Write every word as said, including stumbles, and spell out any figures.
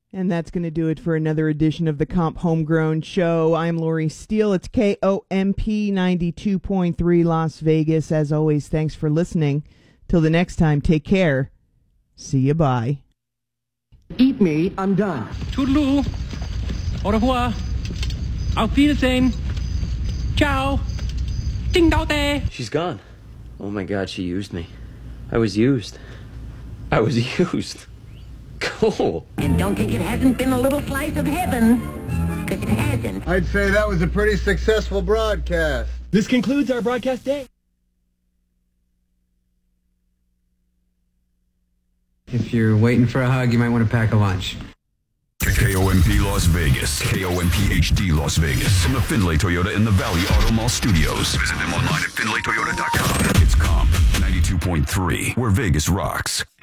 And that's going to do it for another edition of the Comp Homegrown Show. I'm Lori Steele. It's K O M P ninety-two point three Las Vegas. As always, thanks for listening. Till the next time, take care. See you, bye. Eat me, I'm done. Toodaloo. Au revoir. Auf Wiedersehen. Ciao. Ding dao day. She's gone. Oh my God, she used me. I was used. I was used. Cool. And don't think it hasn't been a little slice of heaven, because it hasn't. I'd say that was a pretty successful broadcast. This concludes our broadcast day. If you're waiting for a hug, you might want to pack a lunch. K O M P Las Vegas. K O M P H D Las Vegas. From the Findlay Toyota in the Valley Auto Mall Studios. Visit them online at findlay toyota dot com. It's Comp ninety-two point three, where Vegas rocks.